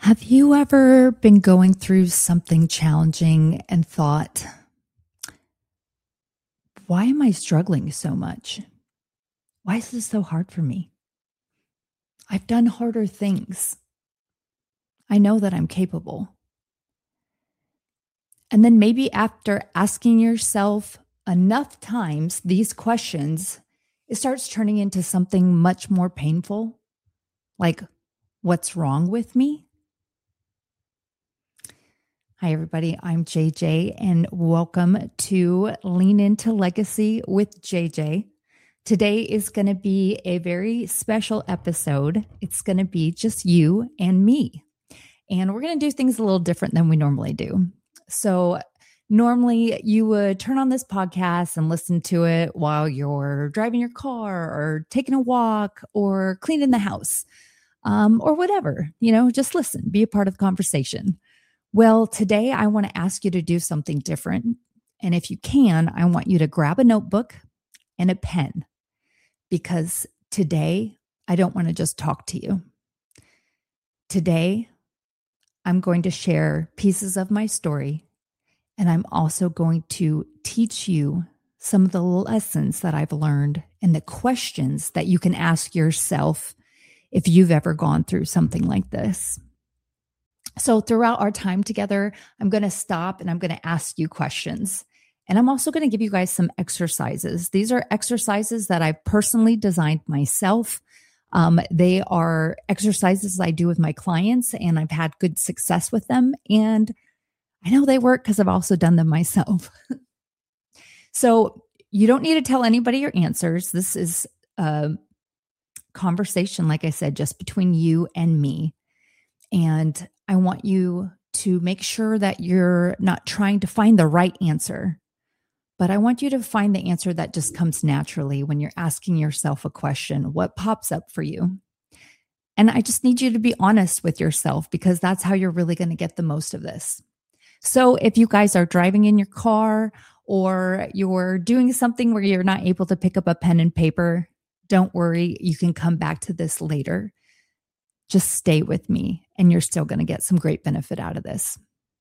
Have you ever been going through something challenging and thought, why am I struggling so much? Why is this so hard for me? I've done harder things. I know that I'm capable. And then maybe after asking yourself enough times these questions, it starts turning into something much more painful, like, what's wrong with me? Hi, everybody. I'm JJ, and welcome to Lean Into Legacy with JJ. Today is going to be a very special episode. It's going to be just you and me. And we're going to do things a little different than we normally do. So, normally you would turn on this podcast and listen to it while you're driving your car or taking a walk or cleaning the house, or whatever. Just listen, be a part of the conversation. Well, today I want to ask you to do something different. And if you can, I want you to grab a notebook and a pen, because today I don't want to just talk to you. Today, I'm going to share pieces of my story, and I'm also going to teach you some of the lessons that I've learned and the questions that you can ask yourself if you've ever gone through something like this. So throughout our time together, I'm going to stop and I'm going to ask you questions. And I'm also going to give you guys some exercises. These are exercises that I've personally designed myself. They are exercises I do with my clients, and I've had good success with them. And I know they work because I've also done them myself. So you don't need to tell anybody your answers. This is a conversation, like I said, just between you and me. And I want you to make sure that you're not trying to find the right answer, but I want you to find the answer that just comes naturally when you're asking yourself a question. What pops up for you? And I just need you to be honest with yourself, because that's how you're really going to get the most of this. So if you guys are driving in your car or you're doing something where you're not able to pick up a pen and paper, don't worry. You can come back to this later. Just stay with me, and you're still going to get some great benefit out of this.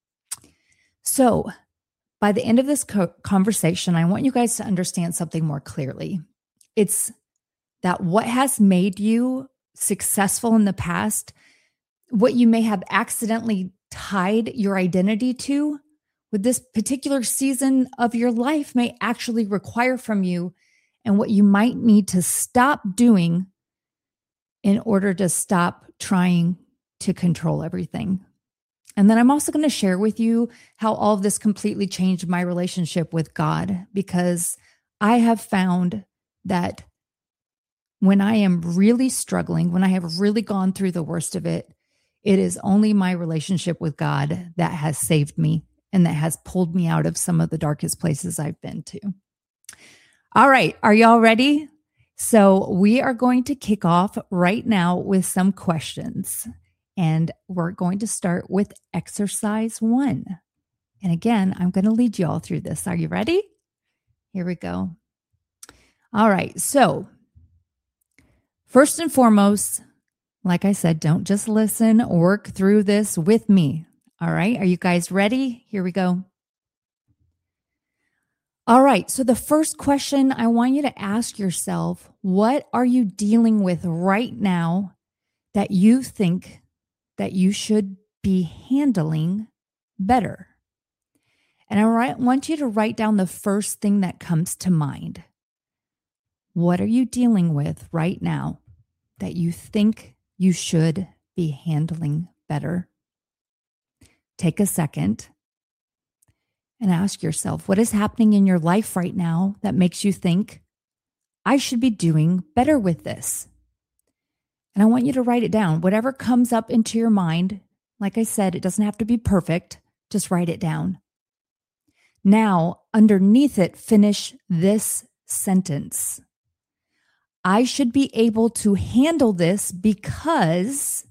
So by the end of this conversation, I want you guys to understand something more clearly. It's that what has made you successful in the past, what you may have accidentally tied your identity to with this particular season of your life, may actually require from you, and what you might need to stop doing in order to stop trying to control everything. And then I'm also going to share with you how all of this completely changed my relationship with God, because I have found that when I am really struggling, when I have really gone through the worst of it, it is only my relationship with God that has saved me and that has pulled me out of some of the darkest places I've been to. All right. Are y'all ready? So we are going to kick off right now with some questions, and we're going to start with exercise 1. And again, I'm going to lead you all through this. Are you ready? Here we go. All right. So first and foremost, like I said, don't just listen, work through this with me. All right. Are you guys ready? Here we go. All right. So the first question I want you to ask yourself, what are you dealing with right now that you think that you should be handling better? And I want you to write down the first thing that comes to mind. What are you dealing with right now that you think you should be handling better? Take a second and ask yourself, what is happening in your life right now that makes you think, I should be doing better with this? And I want you to write it down. Whatever comes up into your mind, like I said, it doesn't have to be perfect. Just write it down. Now, underneath it, finish this sentence. I should be able to handle this because,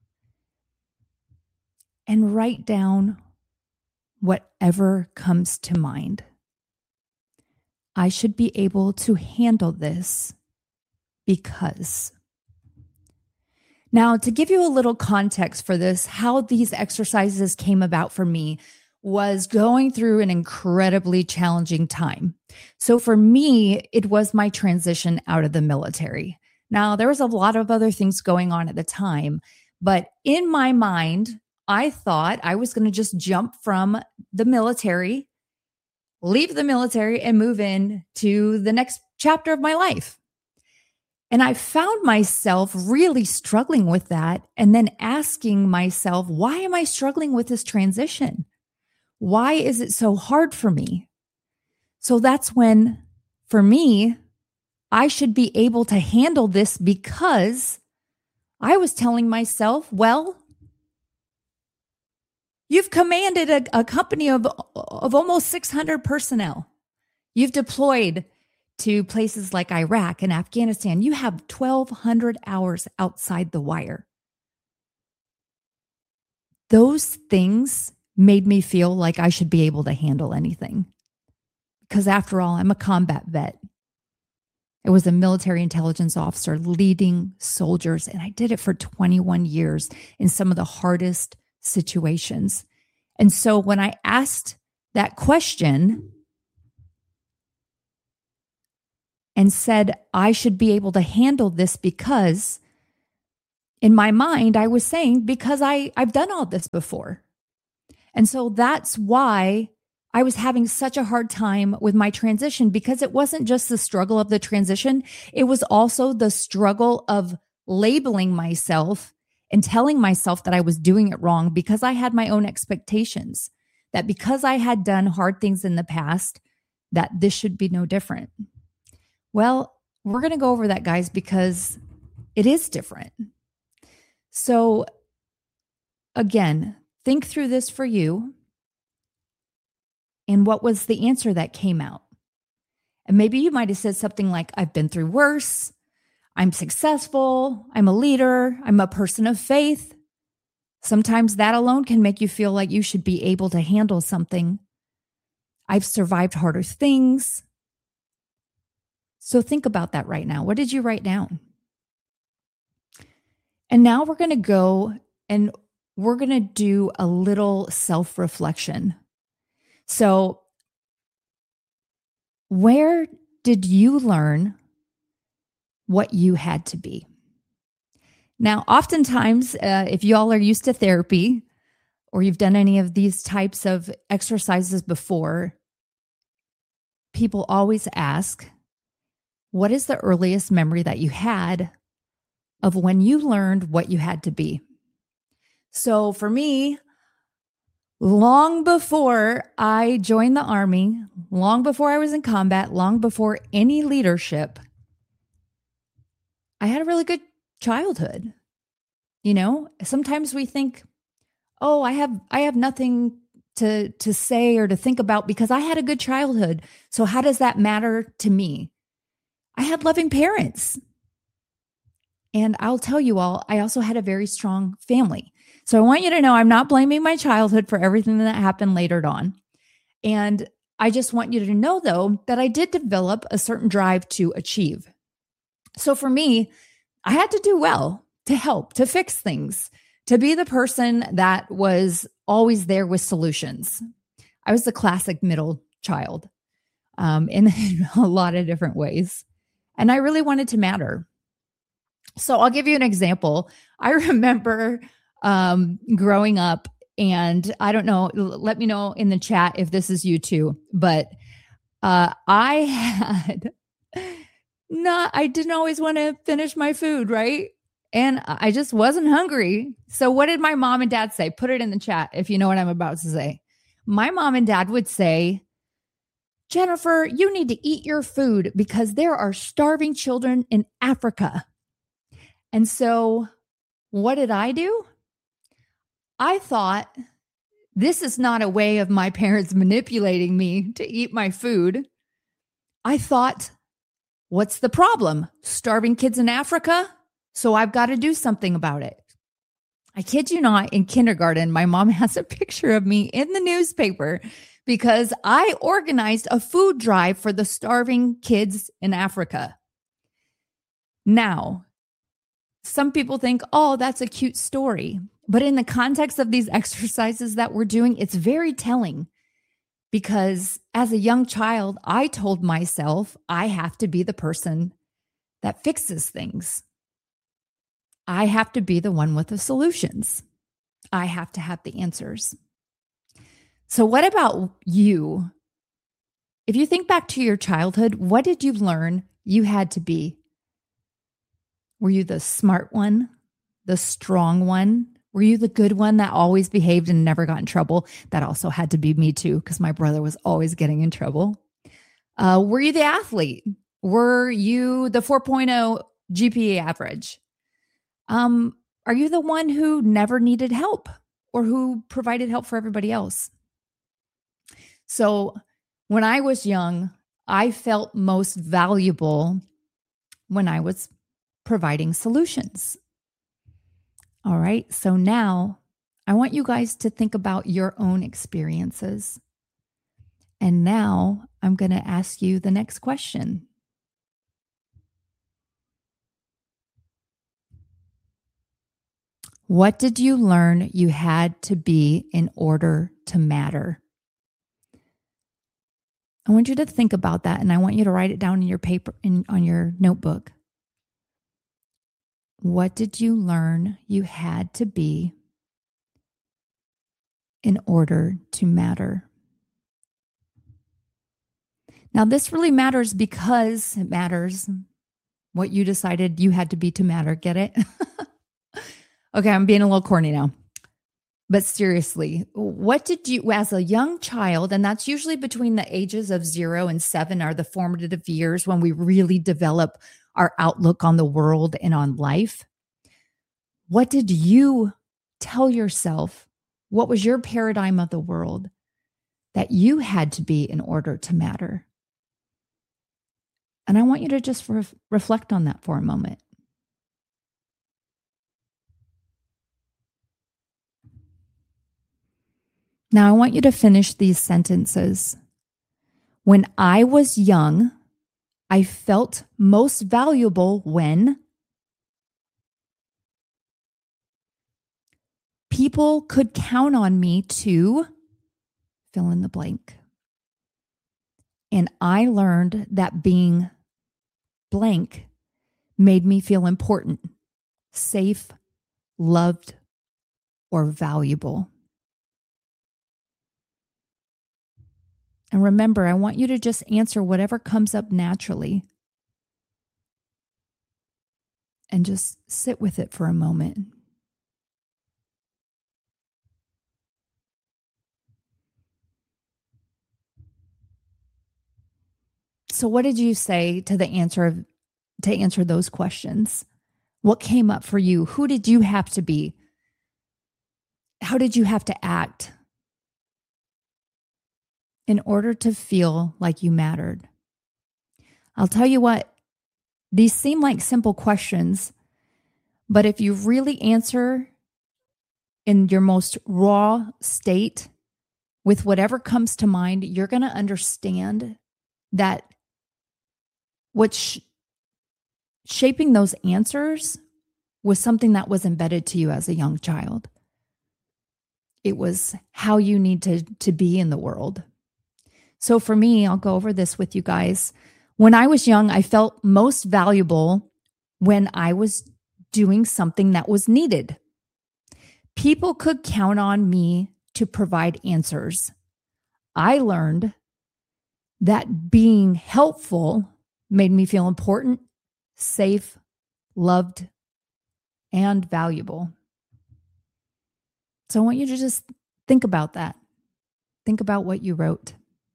and write down whatever comes to mind. I should be able to handle this because. Now, to give you a little context for this, how these exercises came about for me was going through an incredibly challenging time. So for me, it was my transition out of the military. Now, there was a lot of other things going on at the time, but in my mind, I thought I was going to just jump from the military, leave the military, and move in to the next chapter of my life. And I found myself really struggling with that and then asking myself, why am I struggling with this transition? Why is it so hard for me? So that's when, for me, I should be able to handle this because I was telling myself, well, you've commanded a company of almost 600 personnel. You've deployed to places like Iraq and Afghanistan. You have 1,200 hours outside the wire. Those things made me feel like I should be able to handle anything. Because after all, I'm a combat vet. I was a military intelligence officer leading soldiers, and I did it for 21 years in some of the hardest situations. And so when I asked that question and said, I should be able to handle this because in my mind, I was saying, because I've done all this before. And so that's why I was having such a hard time with my transition, because it wasn't just the struggle of the transition. It was also the struggle of labeling myself and telling myself that I was doing it wrong because I had my own expectations, that because I had done hard things in the past, that this should be no different. Well, we're going to go over that, guys, because it is different. So again, think through this for you. And what was the answer that came out? And maybe you might have said something like, I've been through worse. I'm successful. I'm a leader. I'm a person of faith. Sometimes that alone can make you feel like you should be able to handle something. I've survived harder things. So think about that right now. What did you write down? And now we're going to go and we're going to do a little self-reflection. So where did you learn what you had to be? Now, oftentimes, if y'all are used to therapy or you've done any of these types of exercises before, people always ask, what is the earliest memory that you had of when you learned what you had to be? So for me, long before I joined the Army, long before I was in combat, long before any leadership, I had a really good childhood. You know, sometimes we think, oh, I have nothing to say or to think about because I had a good childhood. So how does that matter to me? I had loving parents. And I'll tell you all, I also had a very strong family. So I want you to know I'm not blaming my childhood for everything that happened later on. And I just want you to know, though, that I did develop a certain drive to achieve. So for me, I had to do well, to help, to fix things, to be the person that was always there with solutions. I was the classic middle child in a lot of different ways. And I really wanted to matter. So I'll give you an example. I remember growing up, and I don't know, let me know in the chat if this is you too, but I didn't always want to finish my food, right? And I just wasn't hungry. So what did my mom and dad say? Put it in the chat if you know what I'm about to say. My mom and dad would say, Jennifer, you need to eat your food because there are starving children in Africa. And so what did I do? I thought, this is not a way of my parents manipulating me to eat my food. I thought, what's the problem? Starving kids in Africa? So I've got to do something about it. I kid you not, in kindergarten, my mom has a picture of me in the newspaper because I organized a food drive for the starving kids in Africa. Now, some people think, oh, that's a cute story. But in the context of these exercises that we're doing, it's very telling because as a young child, I told myself I have to be the person that fixes things. I have to be the one with the solutions. I have to have the answers. So what about you? If you think back to your childhood, what did you learn you had to be? Were you the smart one, the strong one? Were you the good one that always behaved and never got in trouble? That also had to be me too, because my brother was always getting in trouble. Were you the athlete? Were you the 4.0 GPA average? Are you the one who never needed help or who provided help for everybody else? So when I was young, I felt most valuable when I was providing solutions. All right. So now I want you guys to think about your own experiences. And now I'm going to ask you the next question. What did you learn you had to be in order to matter? I want you to think about that, and I want you to write it down in your paper, on your notebook. What did you learn you had to be in order to matter? Now, this really matters because it matters what you decided you had to be to matter. Get it? Okay, I'm being a little corny now. But seriously, what did you, as a young child, and that's usually between the ages of 0 and 7 are the formative years when we really develop our outlook on the world and on life. What did you tell yourself? What was your paradigm of the world that you had to be in order to matter? And I want you to just reflect on that for a moment. Now, I want you to finish these sentences. When I was young, I felt most valuable when people could count on me to fill in the blank. And I learned that being blank made me feel important, safe, loved, or valuable. And remember, I want you to just answer whatever comes up naturally and just sit with it for a moment. So what did you say to answer those questions? What came up for you? Who did you have to be? How did you have to act in order to feel like you mattered? I'll tell you what, these seem like simple questions, but if you really answer in your most raw state with whatever comes to mind, you're going to understand that what's shaping those answers was something that was embedded to you as a young child. It was how you need to be in the world. So for me, I'll go over this with you guys. When I was young, I felt most valuable when I was doing something that was needed. People could count on me to provide answers. I learned that being helpful made me feel important, safe, loved, and valuable. So I want you to just think about that. Think about what you wrote.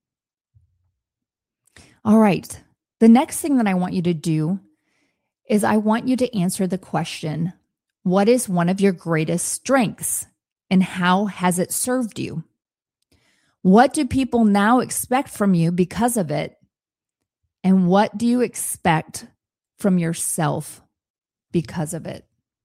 All right. The next thing that I want you to do is I want you to answer the question, what is one of your greatest strengths and how has it served you? What do people now expect from you because of it? And what do you expect from yourself because of it?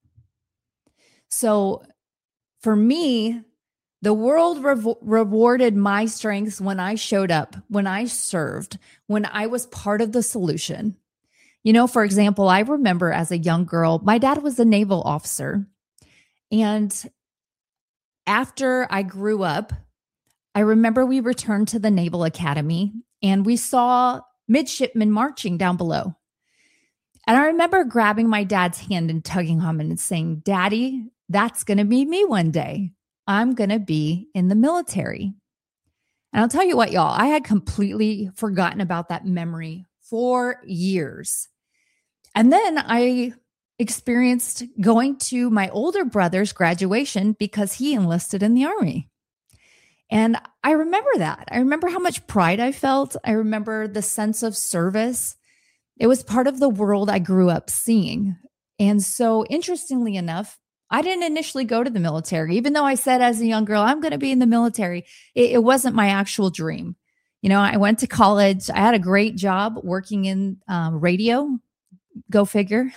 So for me, the world rewarded my strengths when I showed up, when I served, when I was part of the solution. For example, I remember as a young girl, my dad was a naval officer. And after I grew up, I remember we returned to the Naval Academy and we saw midshipmen marching down below. And I remember grabbing my dad's hand and tugging him and saying, "Daddy, that's going to be me one day. I'm going to be in the military." And I'll tell you what, y'all, I had completely forgotten about that memory for years. And then I experienced going to my older brother's graduation because he enlisted in the Army. And I remember that. I remember how much pride I felt. I remember the sense of service. It was part of the world I grew up seeing. And so, interestingly enough, I didn't initially go to the military, even though I said as a young girl, I'm going to be in the military. It wasn't my actual dream. I went to college. I had a great job working in radio. Go figure.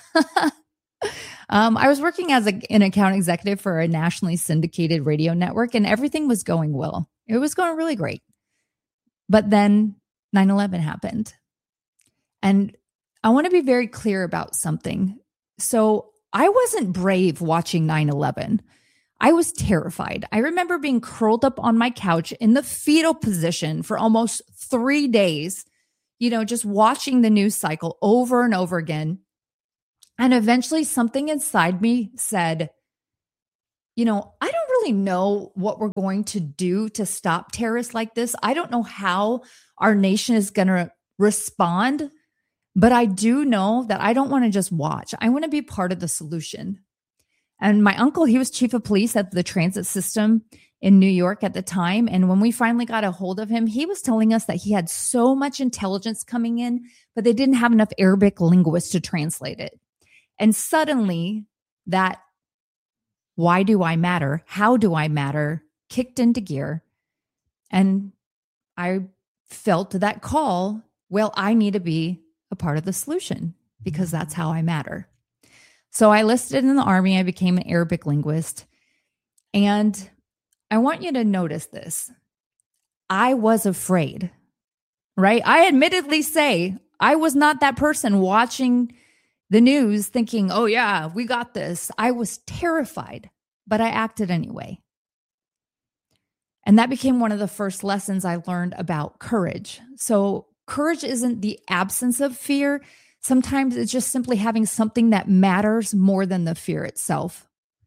I was working as an account executive for a nationally syndicated radio network, and everything was going well. It was going really great. But then 9/11 happened. And I want to be very clear about something. So I wasn't brave watching 9/11. I was terrified. I remember being curled up on my couch in the fetal position for almost 3 days, just watching the news cycle over and over again. And eventually something inside me said, I don't really know what we're going to do to stop terrorists like this. I don't know how our nation is going to respond, but I do know that I don't want to just watch. I want to be part of the solution. And my uncle, he was chief of police at the transit system in New York at the time. And when we finally got a hold of him, he was telling us that he had so much intelligence coming in, but they didn't have enough Arabic linguists to translate it. And suddenly that why do I matter? How do I matter? Kicked into gear. And I felt that call. Well, I need to be a part of the solution because that's how I matter. So I enlisted in the Army. I became an Arabic linguist. And I want you to notice this. I was afraid, right? I admittedly say I was not that person watching the news thinking, oh yeah, we got this. I was terrified, but I acted anyway. And that became one of the first lessons I learned about courage. So courage isn't the absence of fear. Sometimes it's just simply having something that matters more than the fear itself.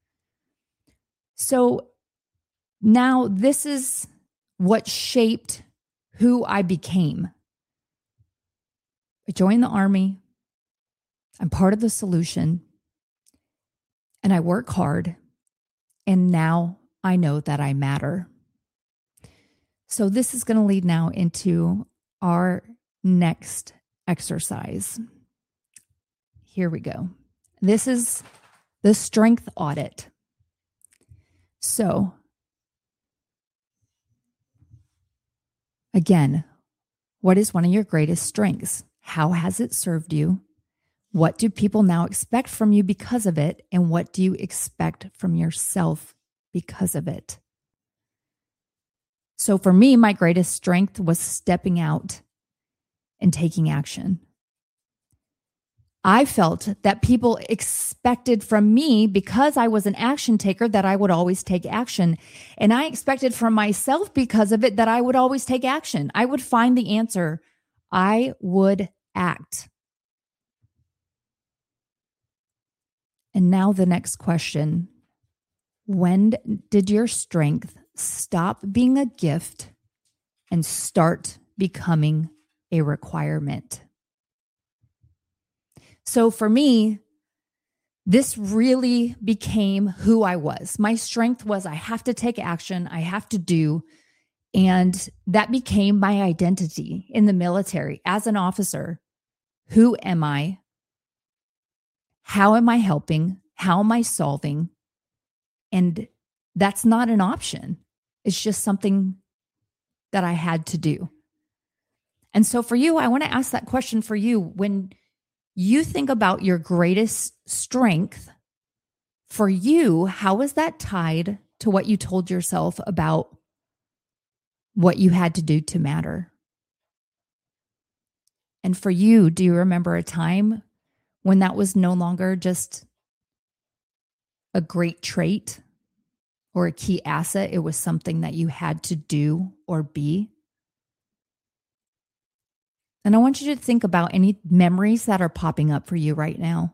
So now this is what shaped who I became. I joined the Army. I'm part of the solution. And I work hard. And now I know that I matter. So this is going to lead now into our next exercise. Here we go. This is the strength audit. So, again, what is one of your greatest strengths? How has it served you? What do people now expect from you because of it? And what do you expect from yourself because of it? So for me, my greatest strength was stepping out and taking action. I felt that people expected from me, because I was an action taker, that I would always take action. And I expected from myself because of it that I would always take action. I would find the answer. I would act. And now the next question. When did your strength stop being a gift and start becoming a requirement? So for me, this really became who I was. My strength was I have to take action, I have to do. And that became my identity in the military as an officer. Who am I? How am I helping? How am I solving? And that's not an option. It's just something that I had to do. And so for you, I want to ask that question for you. When you think about your greatest strength, for you, how is that tied to what you told yourself about what you had to do to matter? And for you, do you remember a time when that was no longer just a great trait or a key asset? It was something that you had to do or be. And I want you to think about any memories that are popping up for you right now.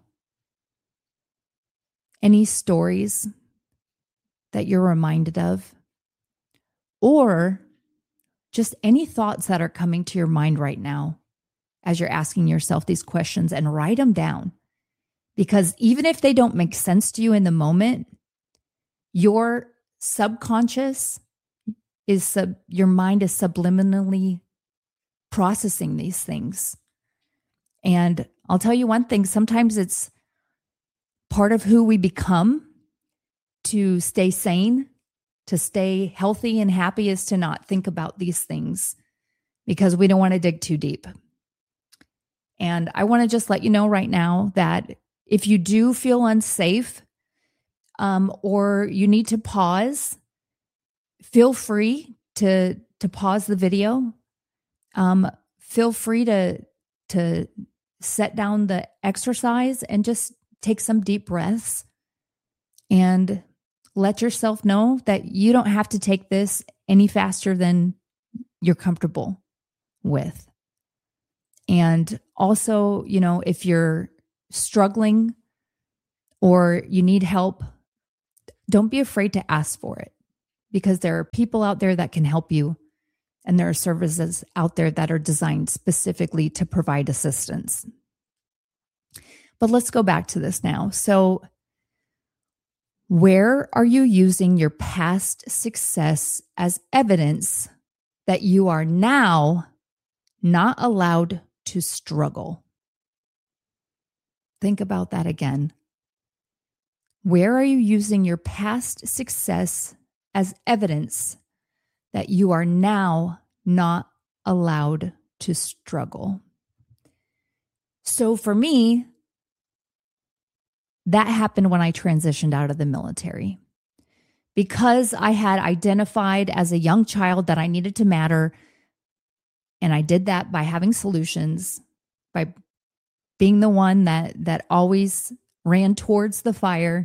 Any stories that you're reminded of, or just any thoughts that are coming to your mind right now as you're asking yourself these questions, and write them down. Because even if they don't make sense to you in the moment, your subconscious your mind is subliminally processing these things. And I'll tell you one thing, sometimes it's part of who we become to stay sane, to stay healthy and happy, is to not think about these things because we don't want to dig too deep. And I want to just let you know right now that if you do feel unsafe or you need to pause, feel free to pause the video. Feel free to set down the exercise and just take some deep breaths and let yourself know that you don't have to take this any faster than you're comfortable with. And also, if you're struggling or you need help, don't be afraid to ask for it, because there are people out there that can help you. And there are services out there that are designed specifically to provide assistance. But let's go back to this now. So, where are you using your past success as evidence that you are now not allowed to struggle? Think about that again. Where are you using your past success as evidence that you are now not allowed to struggle? So for me, that happened when I transitioned out of the military. Because I had identified as a young child that I needed to matter, and I did that by having solutions, by being the one that always ran towards the fire.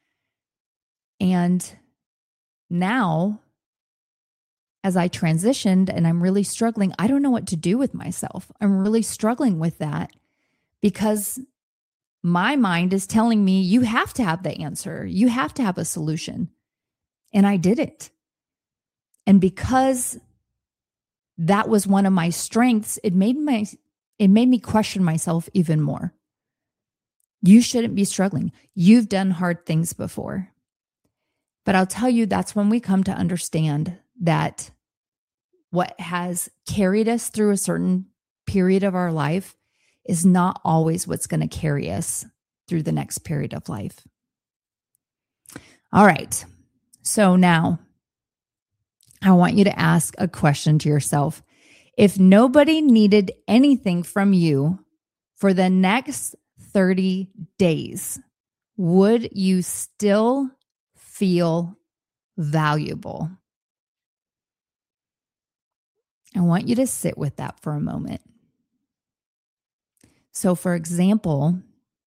And now, as I transitioned and I'm really struggling, I don't know what to do with myself. I'm really struggling with that because my mind is telling me you have to have the answer. You have to have a solution. And I didn't. And because that was one of my strengths, it made me question myself even more. You shouldn't be struggling. You've done hard things before. But I'll tell you, that's when we come to understand that what has carried us through a certain period of our life is not always what's going to carry us through the next period of life. All right. So now I want you to ask a question to yourself. If nobody needed anything from you for the next 30 days, would you still feel valuable? I want you to sit with that for a moment. So, for example,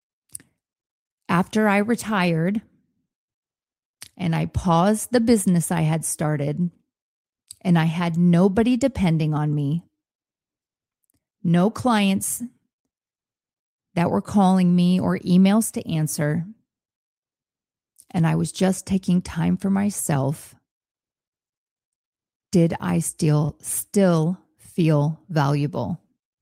after I retired and I paused the business I had started and I had nobody depending on me, no clients that were calling me or emails to answer, and I was just taking time for myself, did I still feel valuable?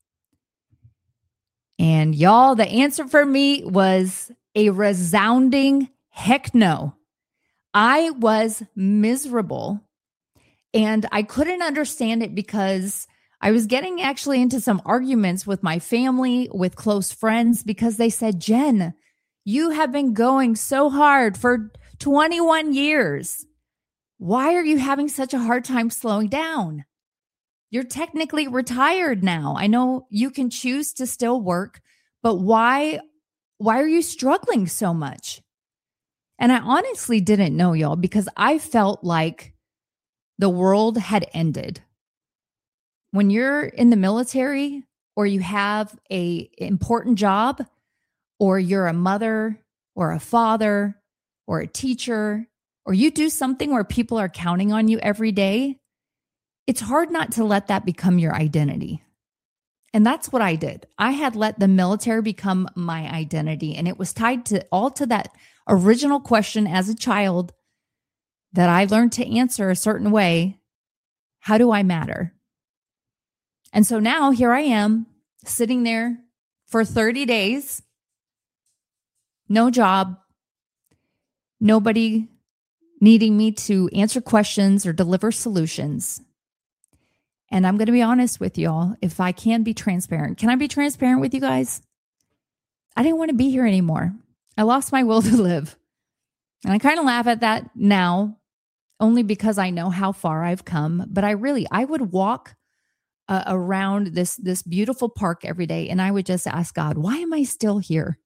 And y'all, the answer for me was a resounding heck no. I was miserable and I couldn't understand it because I was getting actually into some arguments with my family, with close friends, because they said, Jen, you have been going so hard for 21 years. Why are you having such a hard time slowing down? You're technically retired now. I know you can choose to still work, but why are you struggling so much? And I honestly didn't know, y'all, because I felt like the world had ended. When you're in the military, or you have a important job, or you're a mother or a father or a teacher, or you do something where people are counting on you every day, it's hard not to let that become your identity. And that's what I did. I had let the military become my identity. And it was tied to that original question as a child that I learned to answer a certain way. How do I matter? And so now here I am sitting there for 30 days, no job, nobody needing me to answer questions or deliver solutions. And I'm going to be honest with y'all, if I can be transparent. Can I be transparent with you guys? I didn't want to be here anymore. I lost my will to live. And I kind of laugh at that now, only because I know how far I've come. But I would walk around this beautiful park every day, and I would just ask God, why am I still here?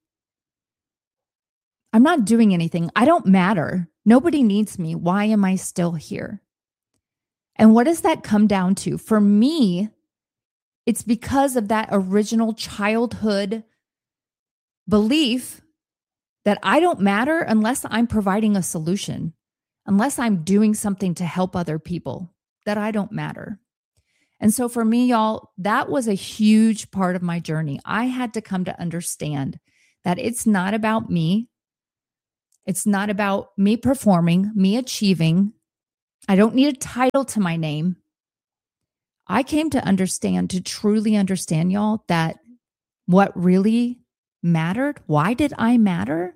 I'm not doing anything. I don't matter. Nobody needs me. Why am I still here? And what does that come down to? For me, it's because of that original childhood belief that I don't matter unless I'm providing a solution, unless I'm doing something to help other people, that I don't matter. And so for me, y'all, that was a huge part of my journey. I had to come to understand that it's not about me. It's not about me performing, me achieving. I don't need a title to my name. I came to truly understand, y'all, that what really mattered, why did I matter?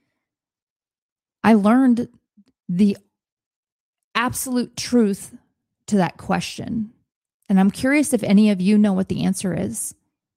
I learned the absolute truth to that question. And I'm curious if any of you know what the answer is.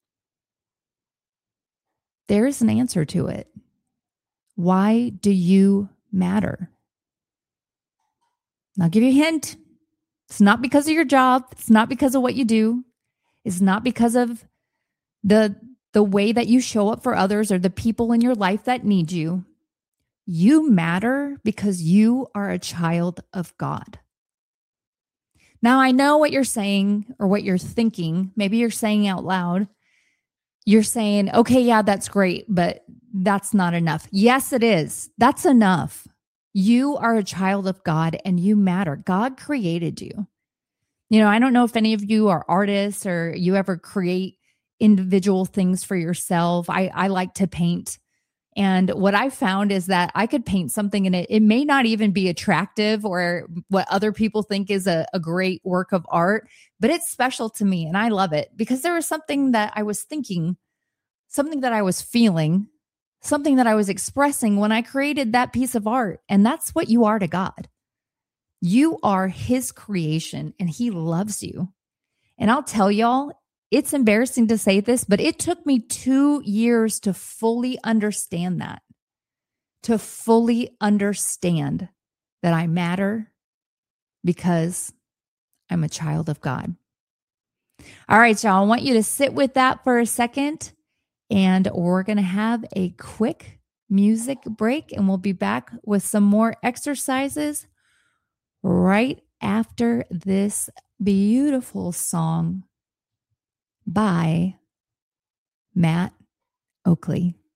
There is an answer to it. Why do you matter? And I'll give you a hint. It's not because of your job. It's not because of what you do. It's not because of the way that you show up for others or the people in your life that need you. You matter because you are a child of God. Now, I know what you're saying or what you're thinking. Maybe you're saying out loud. You're saying, okay, yeah, that's great, but that's not enough. Yes, it is. That's enough. You are a child of God and you matter. God created you. You know, I don't know if any of you are artists or you ever create individual things for yourself. I like to paint. And what I found is that I could paint something and it may not even be attractive or what other people think is a great work of art, but it's special to me and I love it because there was something that I was thinking, something that I was feeling, something that I was expressing when I created that piece of art. And that's what you are to God. You are his creation and he loves you. And I'll tell y'all, it's embarrassing to say this, but it took me 2 years to fully understand that, to fully understand that I matter because I'm a child of God. All right, y'all, I want you to sit with that for a second, and we're going to have a quick music break, and we'll be back with some more exercises right after this beautiful song by Matt Oakley.